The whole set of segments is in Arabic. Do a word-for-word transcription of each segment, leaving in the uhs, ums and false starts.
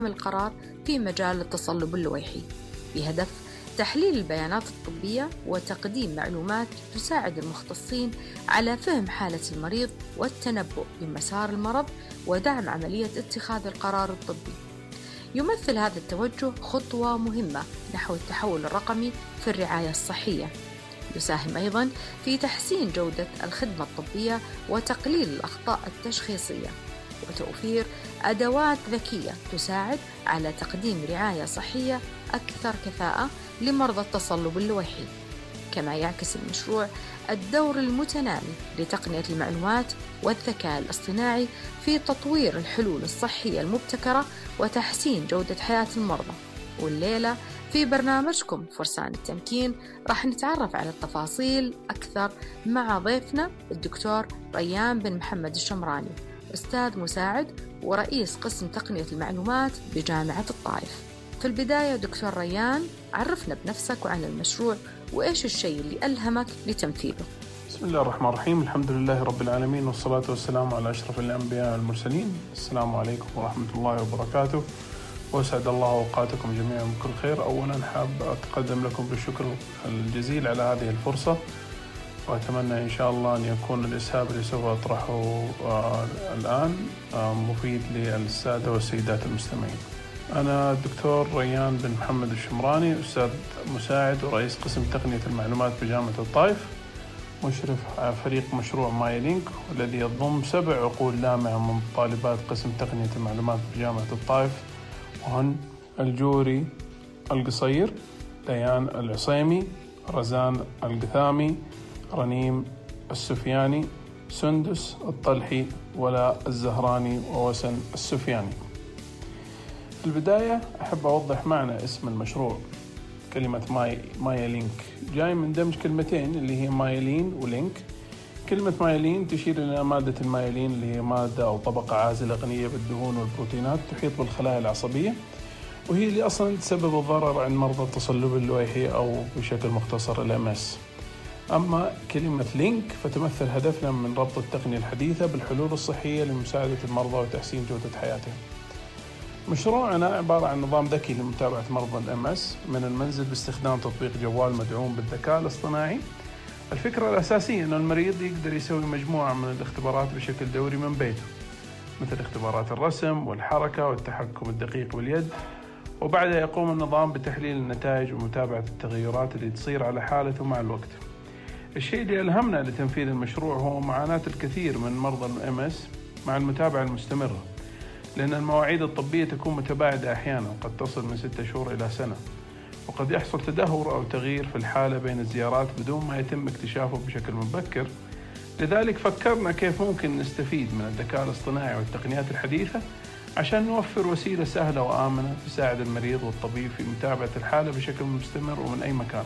القرار في مجال التصلب اللويحي بهدف تحليل البيانات الطبية وتقديم معلومات تساعد المختصين على فهم حالة المريض والتنبؤ بمسار المرض ودعم عملية اتخاذ القرار الطبي. يمثل هذا التوجه خطوة مهمة نحو التحول الرقمي في الرعاية الصحية. يساهم أيضاً في تحسين جودة الخدمة الطبية وتقليل الأخطاء التشخيصية وتوفير أدوات ذكية تساعد على تقديم رعاية صحية أكثر كفاءة لمرضى التصلب اللويحي. كما يعكس المشروع الدور المتنامي لتقنية المعلومات والذكاء الاصطناعي في تطوير الحلول الصحية المبتكرة وتحسين جودة حياة المرضى. والليلة في برنامجكم فرسان التمكين راح نتعرف على التفاصيل أكثر مع ضيفنا الدكتور ريان بن محمد الشمراني، أستاذ مساعد ورئيس قسم تقنية المعلومات بجامعة الطائف. في البداية دكتور ريان، عرفنا بنفسك وعن المشروع وإيش الشيء اللي ألهمك لتنفيذه. بسم الله الرحمن الرحيم، الحمد لله رب العالمين، والصلاة والسلام على أشرف الأنبياء والمرسلين. السلام عليكم ورحمة الله وبركاته، وأسعد الله أوقاتكم جميعا بكل خير. أولا حاب أتقدم لكم بالشكر الجزيل على هذه الفرصة، وأتمنى إن شاء الله أن يكون الإسهاب اللي سوف أطرحه آه الآن آه مفيد للسادة والسيدات المستمعين. أنا الدكتور ريان بن محمد الشمراني، أستاذ مساعد ورئيس قسم تقنية المعلومات بجامعة الطائف، مشرف على فريق مشروع مايلينك، والذي يضم سبع عقول لامعة من طالبات قسم تقنية المعلومات بجامعة الطائف، وهن الجوري القصير، ديان العصيمي، رزان القثامي، رنيم السفياني، سندس الطلحي، ولا الزهراني، ووسن السفياني. في البداية أحب أوضح معنى اسم المشروع. كلمة ماي مايلينك جاي من دمج كلمتين اللي هي مايلين ولينك. كلمة مايلين تشير إلى مادة المايلين اللي هي مادة أو طبقة عازلة غنية بالدهون والبروتينات تحيط بالخلايا العصبية، وهي اللي أصلا تسبب الضرر عند مرضى التصلب اللويحي أو بشكل مختصر ال إم إس. أما كلمة لينك فتمثل هدفنا من ربط التقنية الحديثة بالحلول الصحية لمساعدة المرضى وتحسين جودة حياتهم. مشروعنا عبارة عن نظام ذكي لمتابعة مرضى ال إم إس من المنزل باستخدام تطبيق جوال مدعوم بالذكاء الاصطناعي. الفكرة الأساسية أن المريض يقدر يسوي مجموعة من الاختبارات بشكل دوري من بيته، مثل اختبارات الرسم والحركة والتحكم الدقيق باليد، وبعدها يقوم النظام بتحليل النتائج ومتابعة التغيرات اللي تصير على حالته مع الوقت. الشيء اللي ألهمنا لتنفيذ المشروع هو معاناة الكثير من مرضى ال إم إس مع المتابعة المستمرة، لأن المواعيد الطبية تكون متباعدة أحيانا، قد تصل من ستة شهور إلى سنة، وقد يحصل تدهور أو تغيير في الحالة بين الزيارات بدون ما يتم اكتشافه بشكل مبكر. لذلك فكرنا كيف ممكن نستفيد من الذكاء الاصطناعي والتقنيات الحديثة عشان نوفر وسيلة سهلة وآمنة تساعد المريض والطبيب في متابعة الحالة بشكل مستمر ومن أي مكان.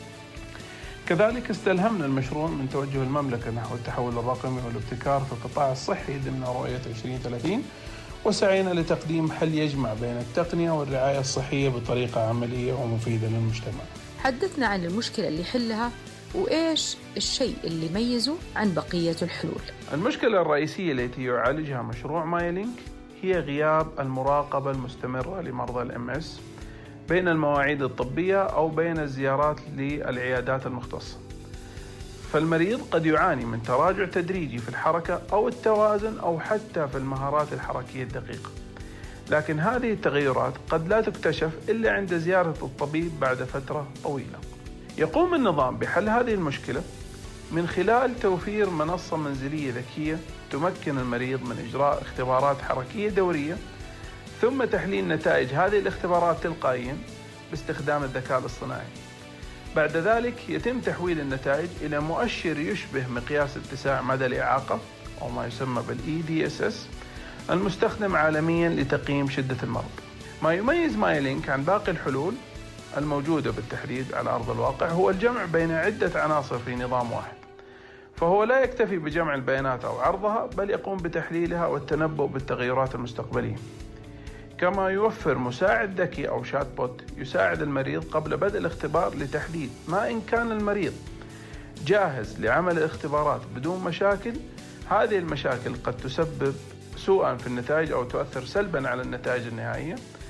كذلك استلهمنا المشروع من توجه المملكة نحو التحول الرقمي والابتكار في القطاع الصحي ضمن رؤية عشرين ثلاثين، وسعينا لتقديم حل يجمع بين التقنية والرعاية الصحية بطريقة عملية ومفيدة للمجتمع. حدثنا عن المشكلة اللي يحلها وإيش الشيء اللي يميزه عن بقية الحلول. المشكلة الرئيسية التي يعالجها مشروع مايلينك هي غياب المراقبة المستمرة لمرضى ال إم إس بين المواعيد الطبية أو بين الزيارات للعيادات المختصة. فالمريض قد يعاني من تراجع تدريجي في الحركة أو التوازن أو حتى في المهارات الحركية الدقيقة، لكن هذه التغيرات قد لا تكتشف إلا عند زيارة الطبيب بعد فترة طويلة. يقوم النظام بحل هذه المشكلة من خلال توفير منصة منزلية ذكية تمكن المريض من إجراء اختبارات حركية دورية، ثم تحليل نتائج هذه الاختبارات تلقائيا باستخدام الذكاء الاصطناعي. بعد ذلك يتم تحويل النتائج إلى مؤشر يشبه مقياس اتساع مدى الإعاقة أو ما يسمى بالإي دي إس إس المستخدم عالميا لتقييم شدة المرض. ما يميز مايلينك عن باقي الحلول الموجودة بالتحديد على أرض الواقع هو الجمع بين عدة عناصر في نظام واحد، فهو لا يكتفي بجمع البيانات أو عرضها، بل يقوم بتحليلها والتنبؤ بالتغيرات المستقبلية. كما يوفر مساعد ذكي أو شات بوت يساعد المريض قبل بدء الاختبار لتحديد ما إن كان المريض جاهز لعمل الاختبارات بدون مشاكل. هذه المشاكل قد تسبب سوءا في النتائج أو تؤثر سلبا على النتائج النهائية.